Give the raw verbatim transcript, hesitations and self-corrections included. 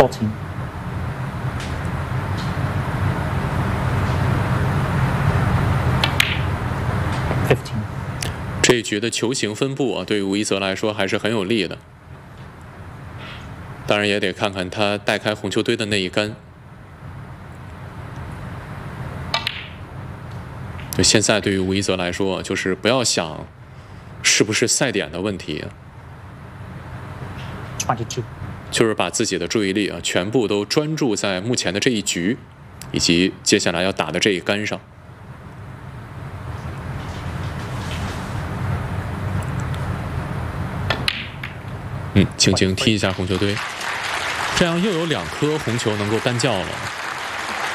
fourteen. fifteen. 这一局的球形分布啊，对于吴一泽来说还是很有利的。当然也得看看他带开红球堆的那一杆。就现在对于吴一泽来说，就是不要想是不是赛点的问题， twenty-two. 就是把自己的注意力啊全部都专注在目前的这一局，以及接下来要打的这一杆上。嗯，轻轻踢一下红球堆，这样又有两颗红球能够单叫了。